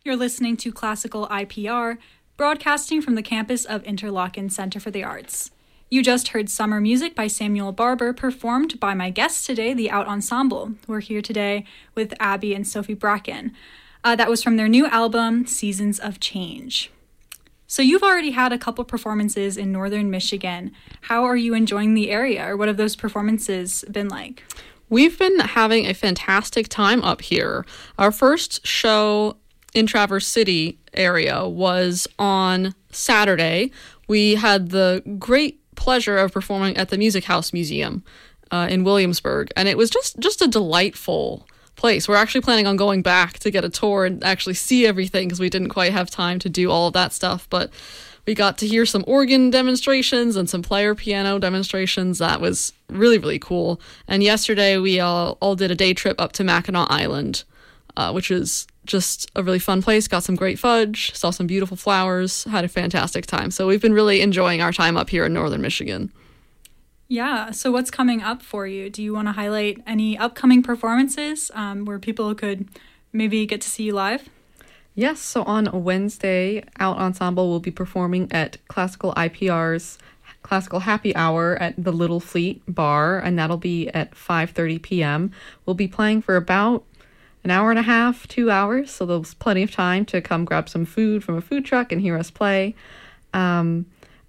You're listening to Classical IPR, broadcasting from the campus of Interlochen Center for the Arts. You just heard Summer Music by Samuel Barber, performed by my guests today, the Out Ensemble. We're here today with Abby and Sophie Bracken. That was from their new album, Seasons of Change. So you've already had a couple performances in Northern Michigan. How are you enjoying the area, or what have those performances been like? We've been having a fantastic time up here. Our first show in Traverse City area was on Saturday. We had the great pleasure of performing at the Music House Museum in Williamsburg, and it was just a delightful place. We're actually planning on going back to get a tour and actually see everything because we didn't quite have time to do all of that stuff, but we got to hear some organ demonstrations and some player piano demonstrations. That was really, really cool. And yesterday we all did a day trip up to Mackinac Island, which is just a really fun place. Got some great fudge, saw some beautiful flowers, had a fantastic time. So we've been really enjoying our time up here in Northern Michigan. Yeah, so what's coming up for you? Do you want to highlight any upcoming performances where people could maybe get to see you live? Yes, so on Wednesday, Out Ensemble will be performing at Classical IPR's Classical Happy Hour at the Little Fleet Bar, and that'll be at 5:30 p.m. We'll be playing for about an hour and a half, 2 hours, so there's plenty of time to come grab some food from a food truck and hear us play. And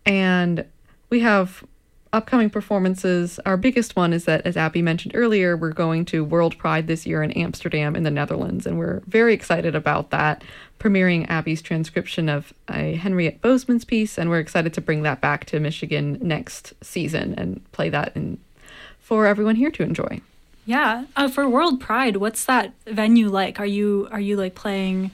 we have upcoming performances. Our biggest one is that, as Abby mentioned earlier, we're going to World Pride this year in Amsterdam in the Netherlands, and we're very excited about that, premiering Abby's transcription of a Henriette Bozeman's piece, and we're excited to bring that back to Michigan next season and play that for everyone here to enjoy. Yeah. For World Pride, what's that venue like? Are you like playing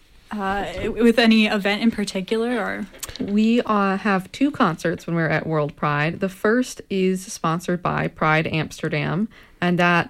with any event in particular, or? We have two concerts when we're at World Pride. The first is sponsored by Pride Amsterdam, and that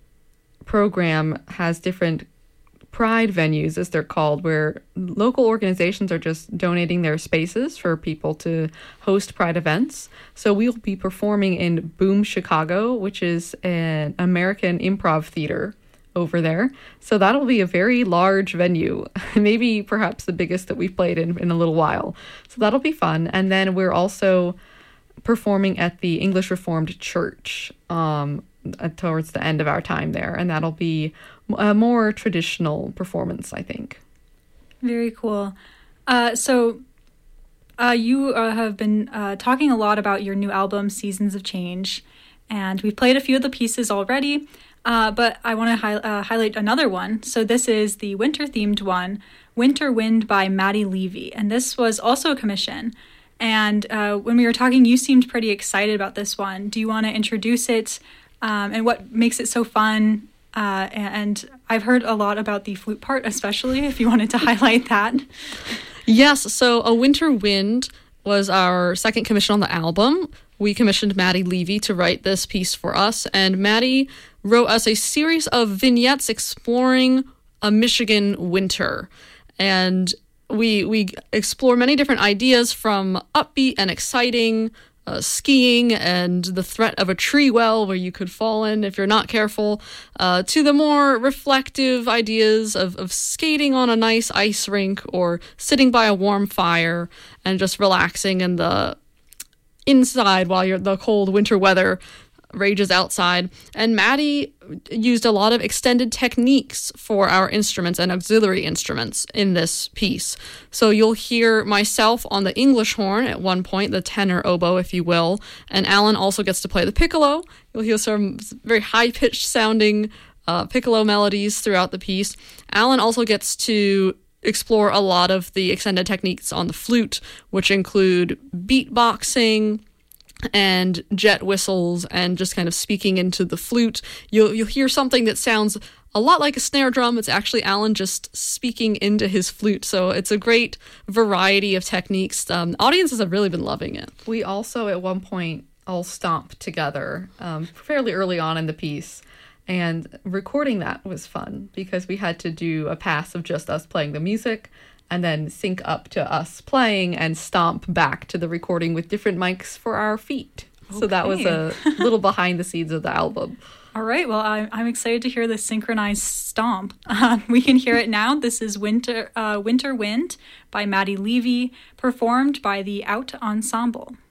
program has different Pride venues, as they're called, where local organizations are just donating their spaces for people to host Pride events. So we'll be performing in Boom Chicago, which is an American improv theater over there. So that'll be a very large venue, maybe perhaps the biggest that we've played in a little while. So that'll be fun. And then we're also performing at the English Reformed Church towards the end of our time there, and that'll be a more traditional performance, I think. Very cool. So you have been talking a lot about your new album, Seasons of Change, and we've played a few of the pieces already, but I want to highlight another one. So this is the winter-themed one, Winter Wind by Maddie Levy, and this was also a commission. And when we were talking, you seemed pretty excited about this one. Do you want to introduce it and what makes it so fun? And I've heard a lot about the flute part, especially, if you wanted to highlight that. Yes, so A Winter Wind was our second commission on the album. We commissioned Maddie Levy to write this piece for us, and Maddie wrote us a series of vignettes exploring a Michigan winter. And we explore many different ideas, from upbeat and exciting skiing and the threat of a tree well where you could fall in if you're not careful, to the more reflective ideas of skating on a nice ice rink or sitting by a warm fire and just relaxing in the inside while the cold winter weather rages outside. And Maddie used a lot of extended techniques for our instruments and auxiliary instruments in this piece. So you'll hear myself on the English horn at one point, the tenor oboe, if you will, and Alan also gets to play the piccolo. You'll hear some very high-pitched sounding piccolo melodies throughout the piece. Alan also gets to explore a lot of the extended techniques on the flute, which include beatboxing and jet whistles and just kind of speaking into the flute. You'll hear something that sounds a lot like a snare drum. It's actually Alan just speaking into his flute. So it's a great variety of techniques. Audiences have really been loving it. We also at one point all stomped together fairly early on in the piece. And recording that was fun because we had to do a pass of just us playing the music and then sync up to us playing and stomp back to the recording with different mics for our feet. Okay. So that was a little behind the scenes of the album. All right, well, I'm excited to hear the synchronized stomp. We can hear it now. This is Winter Wind by Maddie Levy, performed by the Out Ensemble.